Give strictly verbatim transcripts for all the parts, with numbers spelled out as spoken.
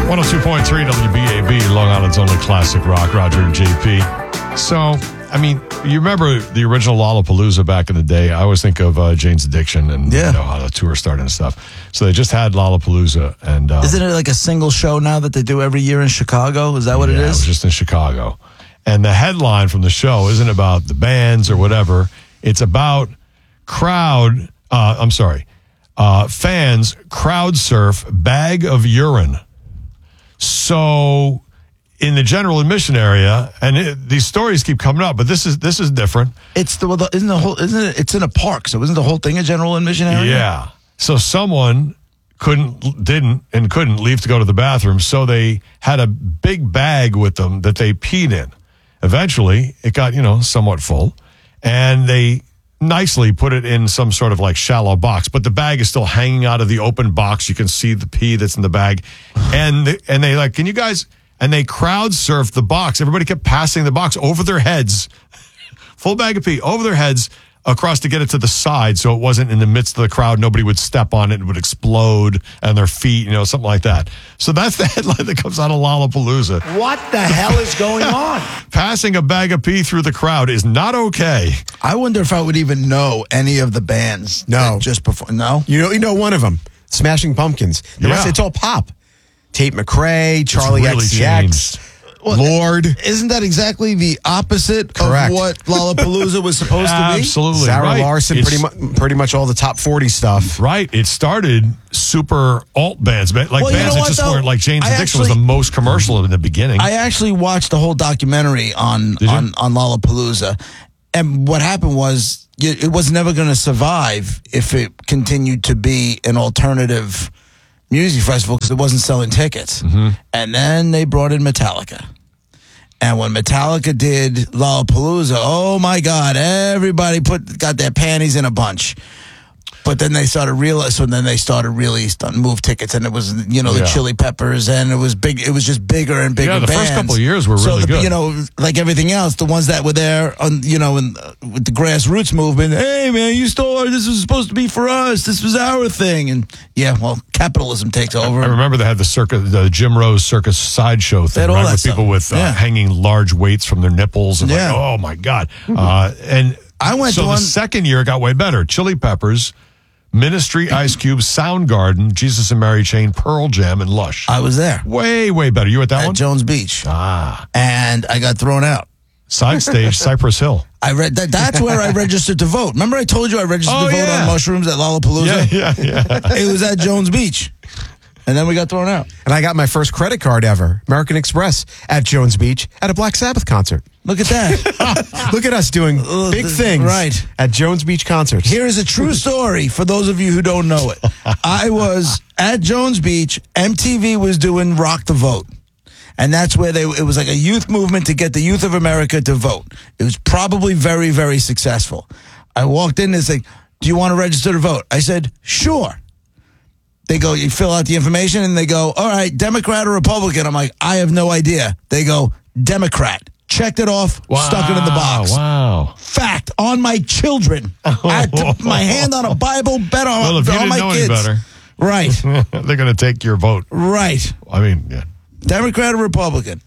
one oh two point three W B A B, Long Island's only classic rock, Roger and J P. So, I mean, you remember the original Lollapalooza back in the day? I always think of uh, Jane's Addiction and yeah. you know, how the tour started and stuff. So they just had Lollapalooza. And um, Isn't it like a single show now that they do every year in Chicago? Is that what yeah, it is? it was just in Chicago. And the headline from the show isn't about the bands or whatever. It's about crowd, uh, I'm sorry, uh, fans crowd surf bag of urine. So in the general admission area, and it, these stories keep coming up, but this is this is different. It's the, well, the isn't the whole isn't it? It's in a park, so isn't the whole thing a general admission area? Yeah. So someone couldn't, didn't, and couldn't leave to go to the bathroom, so they had a big bag with them that they peed in. Eventually, it got you know somewhat full, and they nicely put it in some sort of like shallow box, but the bag is still hanging out of the open box. You can see the pee that's in the bag, and they, and they like, can you guys? And they crowd surfed the box. Everybody kept passing the box over their heads, full bag of pee over their heads across to get it to the side, so it wasn't in the midst of the crowd. Nobody would step on it; it would explode on their feet, you know, something like that. So that's the headline that comes out of Lollapalooza. What the hell is going on? Passing a bag of pee through the crowd is not okay. I wonder if I would even know any of the bands. No. that just before. No, You know, you know one of them, Smashing Pumpkins. The Yeah. rest, it's all pop. Tate McRae, Charlie really X C X, changed. Lord. isn't that exactly the opposite Correct. of what Lollapalooza was supposed to be? Absolutely, Sarah right. Larson, It's- pretty much, pretty much all the top forty stuff. Right. It started super alt bands, like Well, you bands know that what, just though? weren't like Jane's I Addiction was actually- the most commercial in the beginning. I actually watched the whole documentary on you? on, on Lollapalooza, and what happened was y- it was never going to survive if it continued to be an alternative music festival because it wasn't selling tickets. Mm-hmm. And then they brought in Metallica. And when Metallica did Lollapalooza, oh my God, everybody put got their panties in a bunch. But then they started realize, so then they started really starting to move tickets, and it was you know the Yeah. Chili Peppers, and it was big. It was just bigger and bigger. Yeah, the first bands. couple of years were so really the, good. You know, like everything else, the ones that were there on you know in, uh, with the grassroots movement. Hey man, you stole this was supposed to be for us. This was our thing, and yeah, well, capitalism takes over. I remember they had the circus, the Jim Rose Circus sideshow They thing, had all right? that With people stuff. with uh, Yeah. hanging large weights from their nipples. And Yeah. like, oh my God. Uh, and I went so to the one- second year it got way better. Chili Peppers, Ministry, Ice Cube, Soundgarden, Jesus and Mary Chain, Pearl Jam, and Lush. I was there way, way better. You were at that at one? Jones Beach, ah. and I got thrown out. Side stage, Cypress Hill. I read that. That's where I registered to vote. Remember, I told you I registered Oh, to vote yeah. on mushrooms at Lollapalooza. Yeah, yeah, yeah. It was at Jones Beach, and then we got thrown out. And I got my first credit card ever, American Express, at Jones Beach at a Black Sabbath concert. Look at that. Look at us doing Uh, big th- things right. at Jones Beach concerts. Here is a true story for those of you who don't know it. I was at Jones Beach. M T V was doing Rock the Vote. And that's where they, it was like a youth movement to get the youth of America to vote. It was probably very, very successful. I walked in and said, do you want to register to vote? I said, sure. They go, you fill out the information, and they go, all right, Democrat or Republican? I'm like, I have no idea. They go, Democrat. Checked it off, Wow, stuck it in the box. Wow. Fact on my children. I had my hand on a Bible, bet on, Well, if you on didn't my know any kids. better. Right, They're going to take your vote. right. I mean, yeah. Democrat or Republican?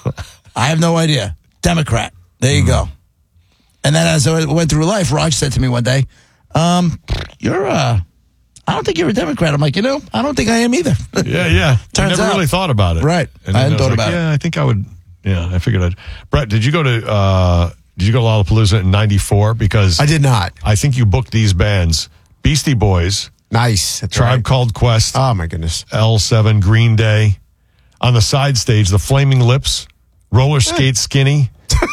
I have no idea. Democrat. There you go. And then as I went through life, Raj said to me one day, um, you're uh I don't think you're a Democrat. I'm like, you know, I don't think I am either. Yeah, yeah. I Turns never out. really thought about it. Right. And I then hadn't thought was like, about it. Yeah, I think I would. Yeah, I figured I'd. Brett, did you go to uh, Did you go to Lollapalooza in ninety-four? Because I did not. I think you booked these bands: Beastie Boys, Nice. That's Tribe right. Called Quest, Oh, my goodness. L seven, Green Day. On the side stage, the Flaming Lips, Roller Skate Skinny,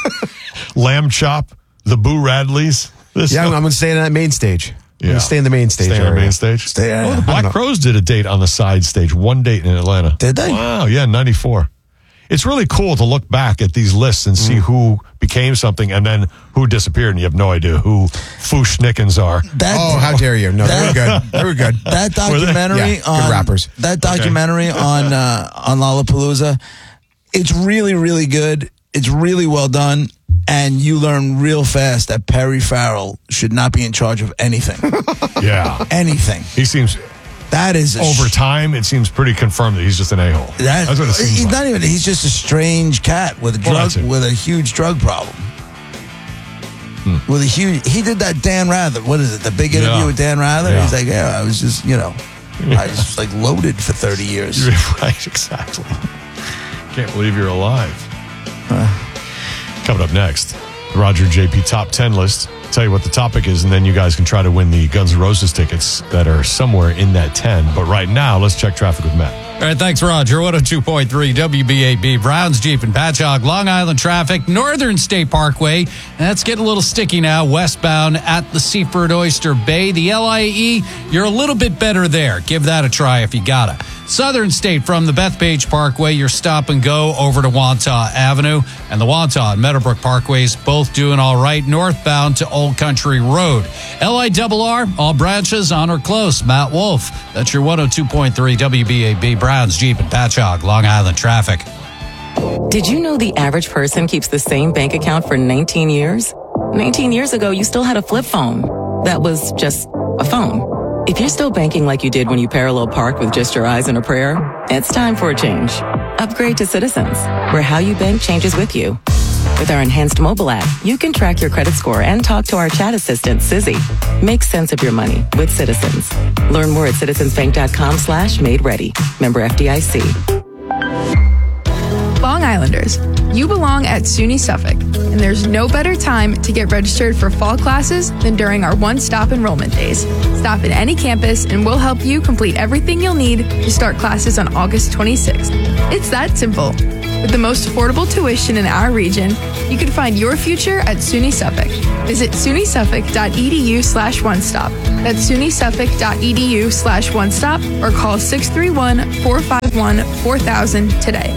Lamb Chop, the Boo Radleys. This Yeah, I'm, I'm going to stay in that main stage. I'm Yeah. going to stay in the main stage Stay on the area. main stage. Stay on- Oh, the I don't Black know. Crowes did a date on the side stage. One date in Atlanta. Did they? Wow. Yeah, ninety-four. It's really cool to look back at these lists and see who became something and then who disappeared, and you have no idea who Foosh Nickens are. That, Oh, how dare you. No, they were good. They were good. That Were they? documentary Yeah, good on rappers. That documentary on uh, on Lollapalooza, it's really, really good. It's really well done, and you learn real fast that Perry Farrell should not be in charge of anything. Yeah. anything. He seems That is a over sh- time, it seems pretty confirmed that he's just an a-hole. That, That's what it seems he's like. not even. He's just a strange cat with a Well, drug that's it. with a huge drug problem. Hmm. With a huge, he did that Dan Rather. What is it? The big interview Yeah. with Dan Rather. Yeah. He's like, yeah, I was just, you know, I was just like loaded for thirty years. Right, exactly. Can't believe you're alive. Coming up next, the Roger and J P top ten list. Tell you what the topic is, and then you guys can try to win the Guns N' Roses tickets that are somewhere in that ten. But right now, let's check traffic with Matt. All right, thanks, Roger. one oh two point three W B A B, Browns, Jeep, and Patchogue, Long Island traffic, Northern State Parkway. That's getting a little sticky now, westbound at the Seaford Oyster Bay. The L I E, you're a little bit better there. Give that a try if you gotta. Southern State from the Bethpage Parkway, you're stop and go over to Wantagh Avenue. And the Wantagh and Meadowbrook Parkways both doing all right, northbound to Old Country Road. L I R R, all branches on or close. Matt Wolf, that's your one oh two point three W B A B, Browns, Jeep, and Patchogue, Long Island traffic. Did you know the average person keeps the same bank account for nineteen years? nineteen years ago, you still had a flip phone. That was just a phone. If you're still banking like you did when you parallel parked with just your eyes and a prayer, it's time for a change. Upgrade to Citizens, where how you bank changes with you. With our enhanced mobile app, you can track your credit score and talk to our chat assistant, Sizzy. Make sense of your money with Citizens. Learn more at citizensbank.com slash made ready. Member F D I C. Long Islanders, you belong at SUNY Suffolk, and there's no better time to get registered for fall classes than during our one-stop enrollment days. Stop at any campus and we'll help you complete everything you'll need to start classes on August twenty-sixth. It's that simple. With the most affordable tuition in our region, you can find your future at SUNY Suffolk. Visit sunysuffolk.edu slash one stop. That's sunysuffolk.edu slash one stop or call six three one, four five one, four thousand today.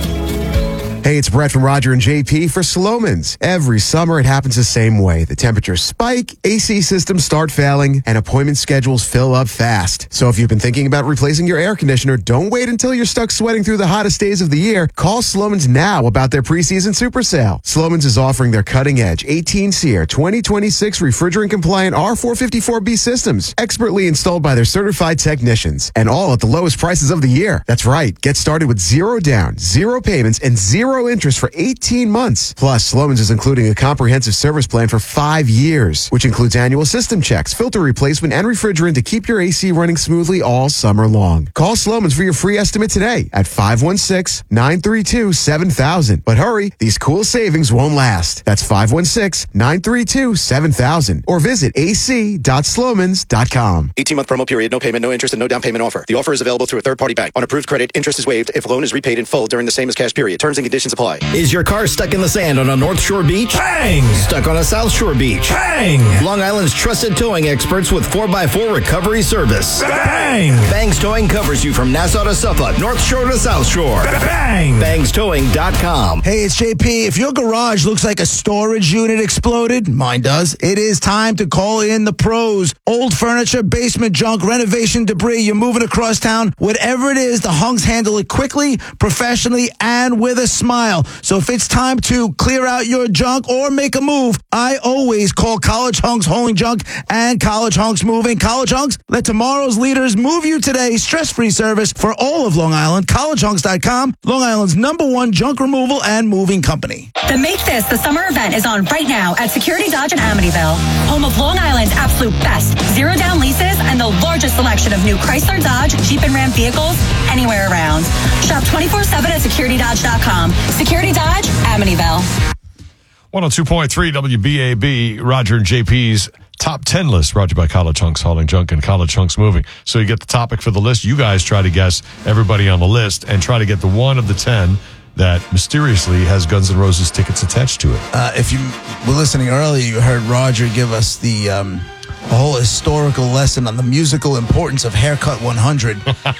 Hey, it's Brett from Roger and J P for Slomin's. Every summer, it happens the same way. The temperatures spike, A C systems start failing, and appointment schedules fill up fast. So if you've been thinking about replacing your air conditioner, don't wait until you're stuck sweating through the hottest days of the year. Call Slomin's now about their preseason super sale. Slomin's is offering their cutting-edge eighteen SEER twenty twenty-six refrigerant-compliant R four fifty-four B systems, expertly installed by their certified technicians, and all at the lowest prices of the year. That's right. Get started with zero down, zero payments, and zero interest for eighteen months. Plus, Slomin's is including a comprehensive service plan for five years, which includes annual system checks, filter replacement, and refrigerant to keep your A C running smoothly all summer long. Call Slomin's for your free estimate today at five one six, nine three two, seven thousand. But hurry, these cool savings won't last. That's five one six, nine three two, seven thousand. Or visit a c dot slomans dot com. eighteen-month promo period, no payment, no interest, and no down payment offer. The offer is available through a third-party bank. On approved credit, interest is waived if loan is repaid in full during the same as cash period. Terms and conditions apply. Is your car stuck in the sand on a North Shore beach? Bang! Stuck on a South Shore beach? Bang! Long Island's trusted towing experts with four by four recovery service. Bang! Bangs Towing covers you from Nassau to Suffolk, North Shore to South Shore. Bang! bangs towing dot com. Hey, it's J P. If your garage looks like a storage unit exploded, mine does, it is time to call in the pros. Old furniture, basement junk, renovation debris, you're moving across town, whatever it is, the Hunks handle it quickly, professionally, and with a smile. So if it's time to clear out your junk or make a move, I always call College Hunks Hauling Junk and College Hunks Moving. College Hunks, let tomorrow's leaders move you today. Stress-free service for all of Long Island. college hunks dot com, Long Island's number one junk removal and moving company. The Make This the Summer event is on right now at Security Dodge in Amityville, home of Long Island's absolute best zero down leases and the largest selection of new Chrysler, Dodge, Jeep, and Ram vehicles anywhere around. Shop twenty-four seven at security dodge dot com. Security Dodge, Amityville. one oh two point three W B A B, Roger and J P's top ten list, brought to you by College Hunks Hauling Junk and College Hunks Moving. So you get the topic for the list. You guys try to guess everybody on the list and try to get the one of the ten that mysteriously has Guns N' Roses tickets attached to it. Uh, if you were listening earlier, you heard Roger give us the um, a whole historical lesson on the musical importance of Haircut one hundred.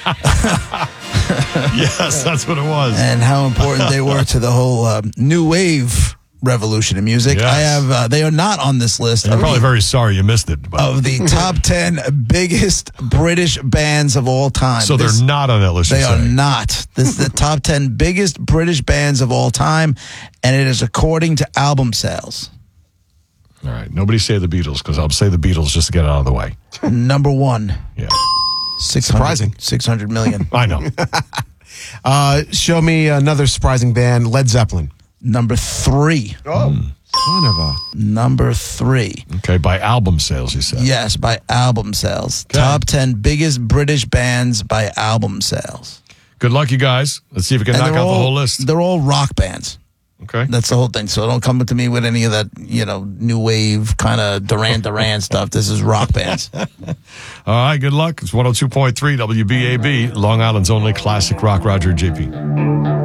Yes, that's what it was. And how important they were to the whole um, new wave revolution in music. Yes. I have, uh, they are not on this list. You're of probably the, very sorry you missed it. But. of the top ten biggest British bands of all time. So This- they're not on that list. They you're are saying. not. This is the top ten biggest British bands of all time, and it is according to album sales. All right. Nobody say the Beatles, because I'll say the Beatles just to get it out of the way. Number one, Yeah. Surprising. six hundred million. I know. Uh, show me another surprising band, Led Zeppelin. Number three. Oh, son of a. Number three. Okay, by album sales, you said. Yes, by album sales. Okay. Top ten biggest British bands by album sales. Good luck, you guys. Let's see if we can And knock they're out all, the whole list. They're all rock bands. Okay. That's the whole thing. So don't come to me with any of that, you know, new wave kind of Duran Duran stuff. This is rock bands. All right, good luck. It's one oh two point three W B A B, Long Island's only classic rock. Roger and J P.